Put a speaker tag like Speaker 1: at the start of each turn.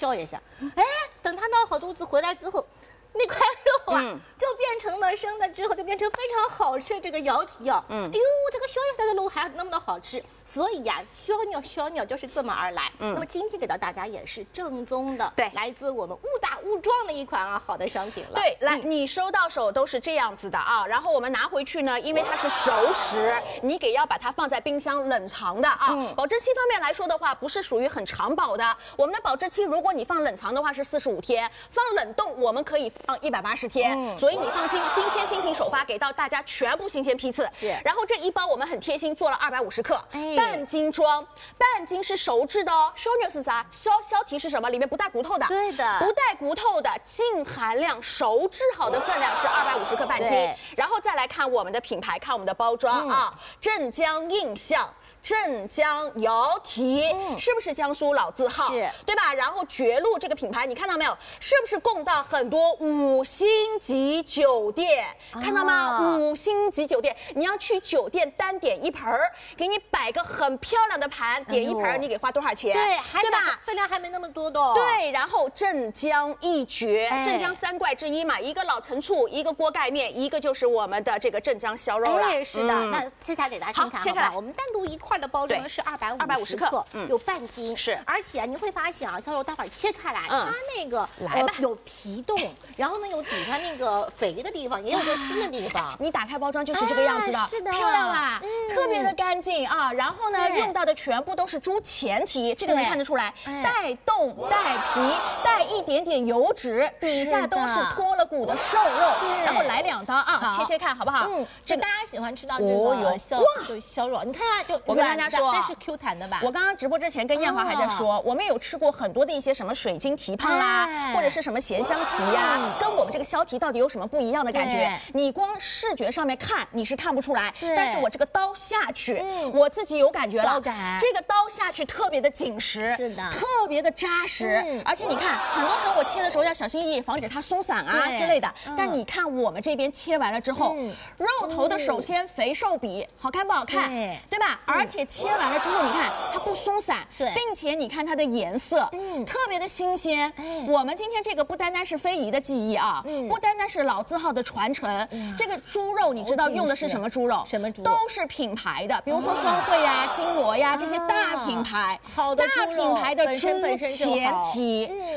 Speaker 1: 削一下，哎，等它闹好肚子回来之后。那块肉啊，就变成了生的之后就变成非常好吃的这个摇蹄啊，哎呦，这个削一下的肉还那么的好吃，所以呀，小鸟就是这么而来。那么今天给到大家也是正宗的，
Speaker 2: 对，
Speaker 1: 来自我们误打误撞的一款啊好的商品了。
Speaker 2: 对，来，你收到手都是这样子的啊，然后我们拿回去呢，因为它是熟食，你要把它放在冰箱冷藏的啊。保质期方面来说的话，不是属于很长保的。我们的保质期，如果你放冷藏的话是45天，放冷冻我们可以放180天，所以你放心，今天新品首发给到大家全部新鲜批次。
Speaker 1: 是，
Speaker 2: 然后这一包我们很贴心做了250克，半斤装，半斤是熟制的哦。收牛是啥？削蹄是什么？里面不带骨头的。
Speaker 1: 对的，
Speaker 2: 不带骨头的，净含量熟制好的分量是250克半斤。然后再来看我们的品牌，看我们的包装啊，镇江印象。镇江摇蹄，是不是江苏老字号？
Speaker 1: 是，
Speaker 2: 对吧？然后绝路这个品牌，你看到没有？是不是供到很多5星级酒店？看到吗？5星级酒店，你要去酒店单点一盆儿，给你摆个很漂亮的盘，点一盆，你给花多少钱？
Speaker 1: 对，
Speaker 2: 对吧？
Speaker 1: 分量还没那么多的哦。
Speaker 2: 对，然后镇江一绝，镇江3怪之一嘛，一个老陈醋，一个锅盖面，一个就是我们的这个镇江削肉了。
Speaker 1: 是的，那切下来给大家看看，
Speaker 2: 切开来，
Speaker 1: 我们单独一块的包装是250克，有半斤，
Speaker 2: 是，
Speaker 1: 而且你会发现啊，削肉待会儿切开来，它那个
Speaker 2: 来吧，
Speaker 1: 有皮冻，然后呢有底下那个肥的地方，也有个筋的地方。
Speaker 2: 你打开包装就是这个样子的，
Speaker 1: 是的，
Speaker 2: 漂亮吧？特别的干净啊。然后呢，用到的全部都是猪前蹄，这个能看得出来，带冻、带皮、带一点点油脂，底下都是脱了骨的瘦肉。然后来2刀啊，切看好不好？
Speaker 1: 这大家喜欢吃到这个削肉，你看啊，就
Speaker 2: 我跟大家说，
Speaker 1: 但是 Q 弹的吧？
Speaker 2: 我刚刚直播之前跟燕华还在说，我们有吃过很多的一些什么水晶蹄膀啦，或者是什么咸香蹄呀，跟我们这个削蹄到底有什么不一样的感觉？你光视觉上面看你是看不出来，但是我这个刀下去，我自己有感觉了，这个刀下去特别的紧实，
Speaker 1: 是的，
Speaker 2: 特别的扎实，而且你看，很多时候我切的时候要小心翼翼，防止它松散啊之类的。但你看我们这边切完了之后，肉头的首先肥瘦比好看不好看，对吧？而且切完了之后，你看它不松散，并且你看它的颜色，特别的新鲜。我们今天这个不单单是非遗的技艺啊，不单单是老字号的传承，这个猪肉你知道用的是什么猪肉？
Speaker 1: 什么猪？
Speaker 2: 都是品牌的，比如说双汇呀、金锣呀这些大品牌，
Speaker 1: 好的
Speaker 2: 大品牌的猪前蹄。